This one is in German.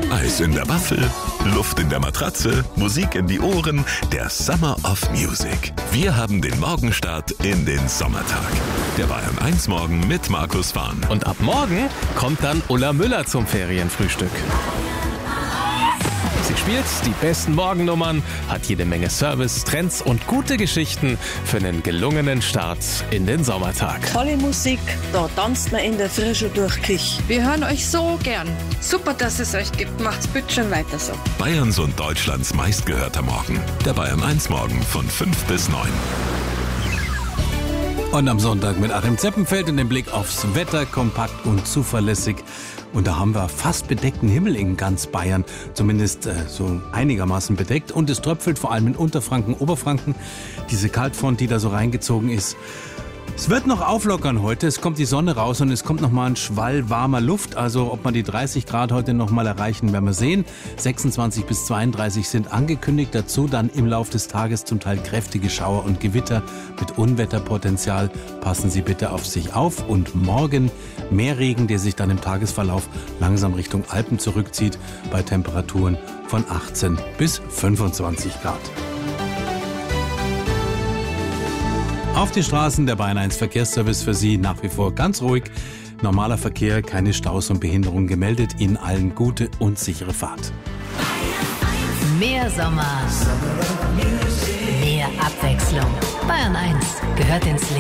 Eis in der Waffel, Luft in der Matratze, Musik in die Ohren, der Summer of Music. Wir haben den Morgenstart in den Sommertag. Der Bayern 1 Morgen mit Markus Fahn. Und ab morgen kommt dann Ulla Müller zum Ferienfrühstück. Sie spielt die besten Morgennummern, hat jede Menge Service, Trends und gute Geschichten für einen gelungenen Start in den Sommertag. Tolle Musik, da tanzt man in der Frische durch Kich. Wir hören euch so gern. Super, dass es euch gibt. Macht's bitte schon weiter so. Bayerns und Deutschlands meistgehörter Morgen. Der Bayern 1 Morgen von 5 bis 9. Und am Sonntag mit Achim Zeppenfeld und dem Blick aufs Wetter, kompakt und zuverlässig. Und da haben wir fast bedeckten Himmel in ganz Bayern, zumindest so einigermaßen bedeckt. Und es tröpfelt vor allem in Unterfranken, Oberfranken, diese Kaltfront, die da so reingezogen ist. Es wird noch auflockern heute, es kommt die Sonne raus und es kommt noch mal ein Schwall warmer Luft. Also ob wir die 30 Grad heute noch mal erreichen, werden wir sehen. 26 bis 32 sind angekündigt. Dazu dann im Laufe des Tages zum Teil kräftige Schauer und Gewitter mit Unwetterpotenzial. Passen Sie bitte auf sich auf. Und morgen mehr Regen, der sich dann im Tagesverlauf langsam Richtung Alpen zurückzieht, bei Temperaturen von 18 bis 25 Grad. Auf die Straßen der Bayern 1 Verkehrsservice für Sie nach wie vor ganz ruhig. Normaler Verkehr, keine Staus und Behinderungen gemeldet. Ihnen allen gute und sichere Fahrt. Mehr Sommer, mehr Abwechslung. Bayern 1 gehört ins Leben.